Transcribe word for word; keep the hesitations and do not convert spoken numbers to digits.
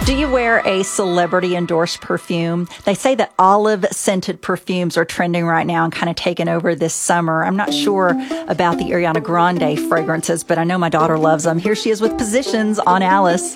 Do you wear a celebrity endorsed perfume? They say that olive scented perfumes are trending right now and kind of taking over this summer. I'm not sure about the Ariana Grande fragrances, but I know my daughter loves them. Here she is with Positions on Alice.